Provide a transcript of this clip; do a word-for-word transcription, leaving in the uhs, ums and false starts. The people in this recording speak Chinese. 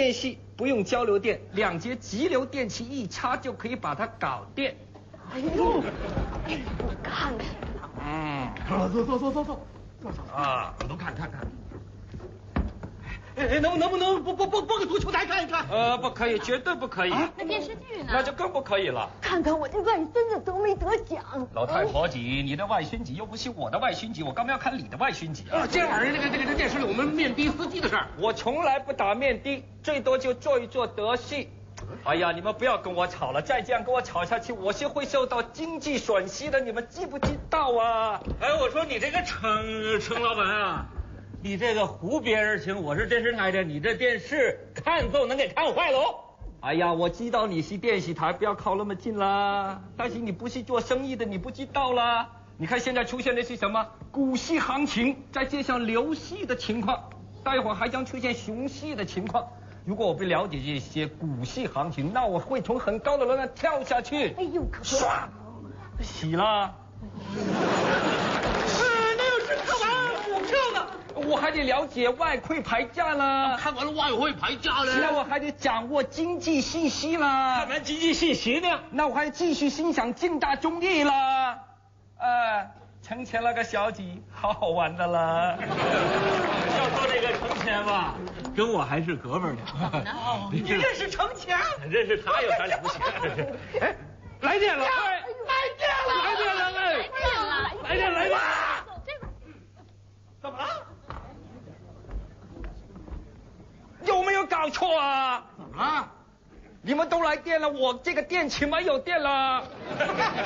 电系不用交流电，两节急流电器一插就可以把它搞电。 哎呦，哎，我看看。 嗯， 坐坐坐坐坐坐坐啊，我都看看看。哎，能能不能播播播播个足球台看一看？ 呃，不可以，绝对不可以。 那电视剧呢？ 那就更不可以了。 看看我这外孙子得没得奖。 老太婆级，你的外孙级又不是我的外孙级，我干嘛要看你的外孙级啊？ 这玩意儿，这个这个这电视里我们面的司机的事儿， 我从来不打面的，最多就做一做德系。哎呀，你们不要跟我吵了，再这样跟我吵下去，我是会受到经济损失的，你们知不知道啊？ 哎，我说你这个程程老板啊，你这个胡别人情，我是电视台的，你这电视看奏能给看坏喽。 哎呀，我知道你是电视台，不要靠那么近啦。但是你不是做生意的，你不知道啦。你看现在出现的是什么？股市行情，再加上牛市的情况，待会儿还将出现熊市的情况。如果我不了解这些股市行情，那我会从很高的楼上跳下去。 哎呦，可不。 唰，洗了。 那要是看完股票呢？ 我还得了解外汇牌价啦。 看完了外汇牌价了。 那我还得掌握经济信息啦。 看完经济信息呢？ 那我还继续欣赏劲大综艺啦。呃，成全了个小姐，好好玩的啦。 要说这个成全吧，跟我还是哥们儿呢。 你认识程前？ 认识他有啥了不起？ 哎，来电了！来电了！来电了！哎，来电来电！ 怎么了？有没有搞错啊？ 怎么了？ 你们都来电了，我这个电池没有电了。